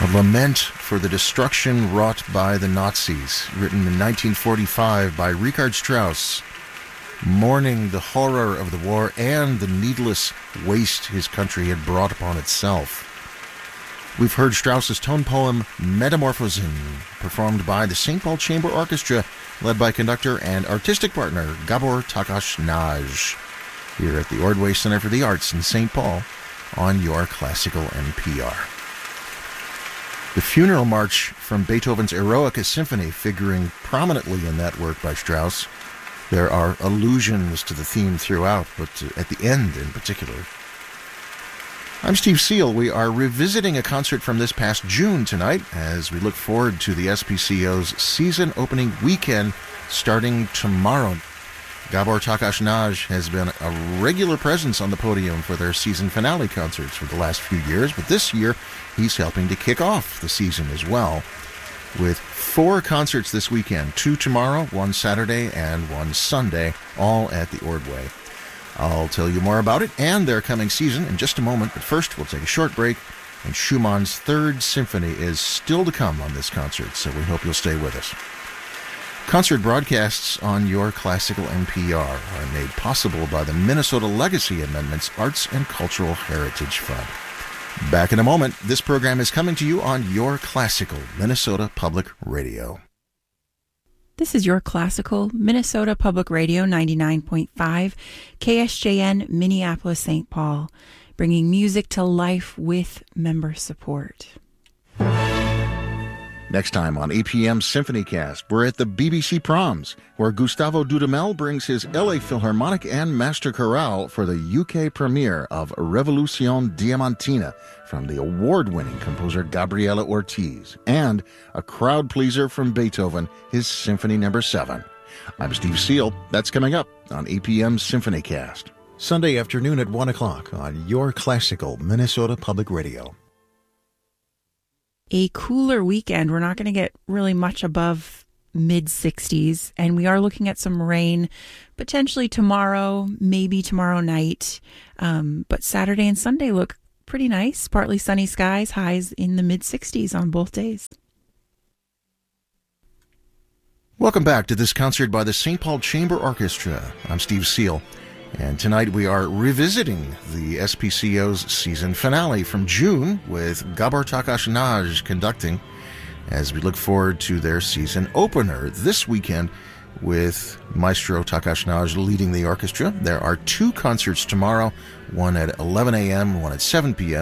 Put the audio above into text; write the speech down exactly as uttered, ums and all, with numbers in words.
A lament for the destruction wrought by the Nazis, written in nineteen forty-five by Richard Strauss, mourning the horror of the war and the needless waste his country had brought upon itself. We've heard Strauss's tone poem Metamorphosen, performed by the Saint Paul Chamber Orchestra, led by conductor and artistic partner Gabor Takas-Nagy, here at the Ordway Center for the Arts in Saint Paul on your Classical N P R. The funeral march from Beethoven's Eroica Symphony figuring prominently in that work by Strauss. There are allusions to the theme throughout, but at the end in particular. I'm Steve Seal. We are revisiting a concert from this past June tonight as we look forward to the S P C O's season opening weekend starting tomorrow. Gabor Takas-Nagy has been a regular presence on the podium for their season finale concerts for the last few years, but this year he's helping to kick off the season as well, with four concerts this weekend, two tomorrow, one Saturday, and one Sunday, all at the Ordway. I'll tell you more about it and their coming season in just a moment, but first we'll take a short break, and Schumann's Third Symphony is still to come on this concert, so we hope you'll stay with us. Concert broadcasts on your Classical N P R are made possible by the Minnesota Legacy Amendment's Arts and Cultural Heritage Fund. Back in a moment, this program is coming to you on your Classical Minnesota Public Radio. This is your Classical Minnesota Public Radio ninety-nine point five, K S J N, Minneapolis, Saint Paul, bringing music to life with member support. Next time on A P M SymphonyCast, we're at the B B C Proms, where Gustavo Dudamel brings his L A Philharmonic and Master Chorale for the U K premiere of Revolution Diamantina from the award-winning composer Gabriela Ortiz, and a crowd pleaser from Beethoven, his Symphony Number seven. I'm Steve Seal. That's coming up on A P M SymphonyCast. Sunday afternoon at one o'clock on your Classical Minnesota Public Radio. A cooler weekend. We're not going to get really much above mid sixties, and we are looking at some rain potentially tomorrow, maybe tomorrow night. Um, but Saturday and Sunday look pretty nice. Partly sunny skies, highs in the mid sixties on both days. Welcome back to this concert by the Saint Paul Chamber Orchestra. I'm Steve Seal. And tonight we are revisiting the S P C O's season finale from June with Gabor Takas-Nagy conducting as we look forward to their season opener this weekend with Maestro Takas-Nagy leading the orchestra. There are two concerts tomorrow, one at eleven a.m., one at seven p.m.